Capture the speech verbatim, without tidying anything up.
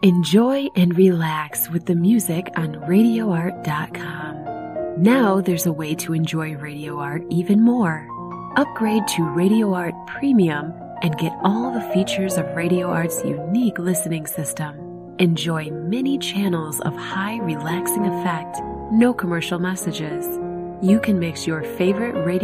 Enjoy and relax with the music on radio art dot com. Now there's a way to enjoy Radio Art even more. Upgrade to Radio Art Premium and get all the features of Radio Art's unique listening system. Enjoy many channels of high relaxing effect, no commercial messages. You can mix your favorite radio